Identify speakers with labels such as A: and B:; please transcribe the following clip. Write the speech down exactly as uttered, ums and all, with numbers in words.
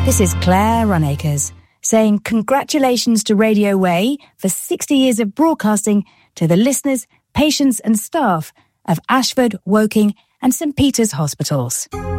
A: This is Claire Runacres saying congratulations to Radio Way for sixty years of broadcasting to the listeners, patients and staff of Ashford, Woking and St Peter's Hospitals.